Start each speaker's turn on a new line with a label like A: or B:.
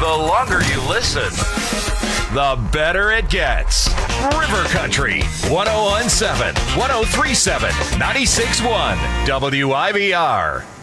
A: The longer you listen, the better it gets. River Country, 1017, 1037, 96.1, WIVR.